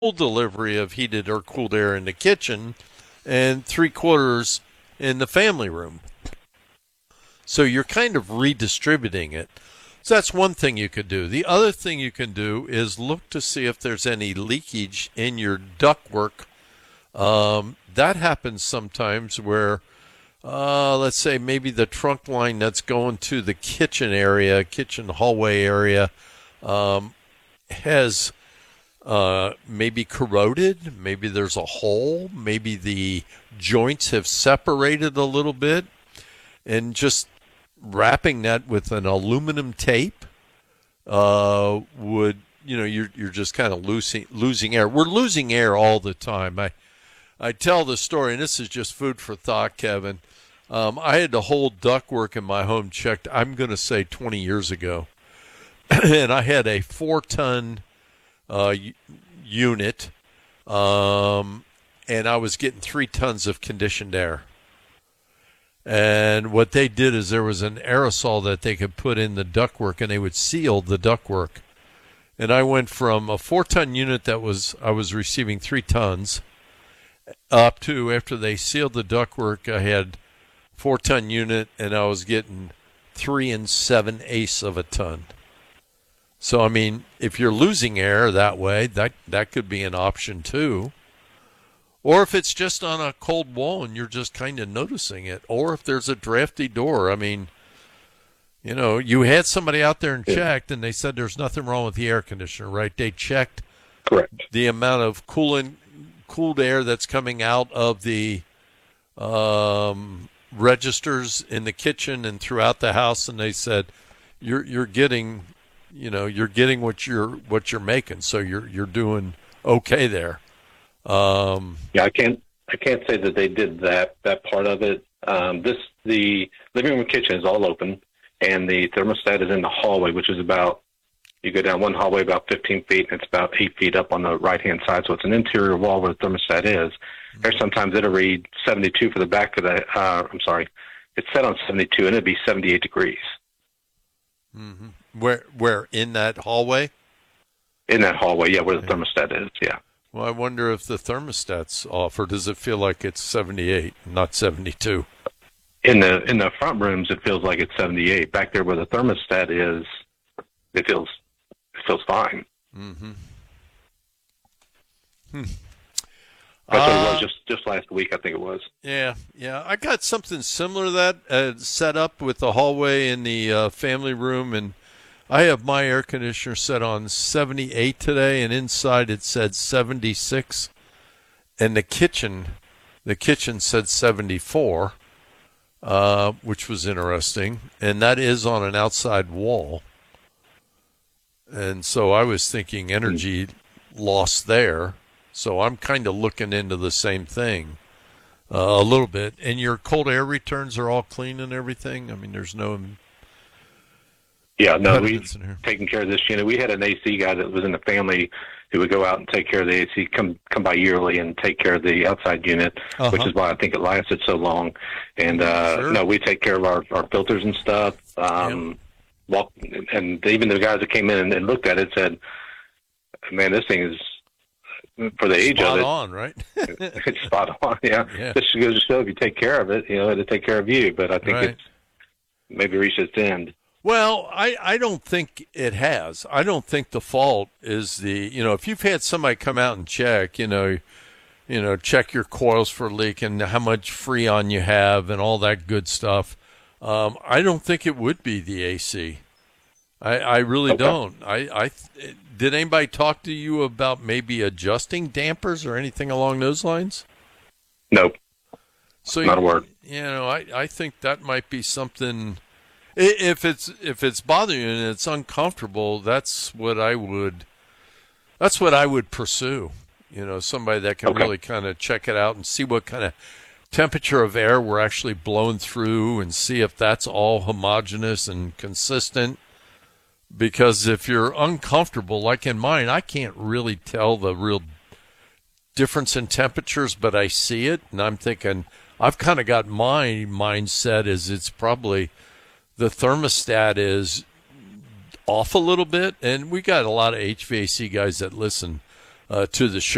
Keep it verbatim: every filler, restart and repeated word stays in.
full delivery of heated or cooled air in the kitchen and three quarters in the family room. So you're kind of redistributing it. So that's one thing you could do. The other thing you can do is look to see if there's any leakage in your ductwork. Um, that happens sometimes where, uh, let's say maybe the trunk line that's going to the kitchen area, kitchen hallway area, um, has uh, maybe corroded. Maybe there's a hole. Maybe the joints have separated a little bit. And just wrapping that with an aluminum tape uh, would, you know, you're you're just kind of losing losing air. We're losing air all the time. I I tell the story, and this is just food for thought, Kevin. Um, I had the whole ductwork in my home checked, I'm going to say twenty years ago. And I had a four-ton uh, unit, um, and I was getting three tons of conditioned air. And what they did is there was an aerosol that they could put in the ductwork, and they would seal the ductwork. And I went from a four-ton unit that was I was receiving three tons up to, after they sealed the ductwork, I had four-ton unit, and I was getting three and seven eighths of a ton. So, I mean, if you're losing air that way, that, that could be an option too. Or if it's just on a cold wall and you're just kind of noticing it. Or if there's a drafty door. I mean, you know, you had somebody out there and yeah. checked, and they said there's nothing wrong with the air conditioner, right? They checked Correct. the amount of coolant, cooled air that's coming out of the um, registers in the kitchen and throughout the house, and they said you're you're getting, you know, you're getting what you're what you're making, so you're you're doing okay there. Um, yeah, I can't I can't say that they did that that part of it. Um, this the living room kitchen is all open, and the thermostat is in the hallway, which is about, you go down one hallway about fifteen feet, and it's about eight feet up on the right hand side. So it's an interior wall where the thermostat is. Mm-hmm. Or sometimes it'll read seventy-two for the back of the. Uh, I'm sorry, it's set on seventy-two, and it'd be seventy-eight degrees. Mm-hmm. Where where in that hallway? In that hallway, yeah, where the thermostat is, yeah. Well, I wonder if the thermostat's off, or does it feel like it's seventy-eight, not seventy-two? In the in the front rooms, it feels like it's seventy-eight. Back there where the thermostat is, it feels it feels fine. Mm-hmm. Hmm. That's what it Uh, was just just last week, I think it was. Yeah, yeah. I got something similar to that uh, set up with the hallway in the uh, family room, and I have my air conditioner set on seventy-eight today, and inside it said seventy-six, and the kitchen, the kitchen said seventy-four, uh, which was interesting, and that is on an outside wall. And so I was thinking energy loss there. So I'm kind of looking into the same thing uh, a little bit. And your cold air returns are all clean and everything? I mean, there's no... Yeah, no, we've impediments in here. taken care of this unit. We had an A C guy that was in the family who would go out and take care of the A C, come come by yearly and take care of the outside unit, Uh-huh. which is why I think it lasted so long. And, uh, Sure. no, we take care of our, our filters and stuff. Um, walk, and even the guys that came in and, and looked at it said, man, this thing is... For the age Spot of it, on, right? it's spot on. Yeah, Yeah. just goes to show if you take care of it, you know, it'll take care of you. But I think Right. it's maybe reached its end. Well, I, I don't think it has. I don't think the fault is the, you know, if you've had somebody come out and check, you know, you know, check your coils for leak and how much Freon you have and all that good stuff. Um, I don't think it would be the A C. I, I really Okay. don't. I, I did anybody talk to you about maybe adjusting dampers or anything along those lines? Nope, So not a word. You know, I, I think that might be something. i- If it's if it's bothering you and it's uncomfortable, that's what I would. That's what I would pursue. You know, somebody that can Okay. really kind of check it out and see what kind of temperature of air we're actually blowing through, and see if that's all homogeneous and consistent. Because if you're uncomfortable, like in mine, I can't really tell the real difference in temperatures, but I see it, and I'm thinking, I've kind of got my mindset is it's probably the thermostat is off a little bit, and we got a lot of H V A C guys that listen uh, to the show.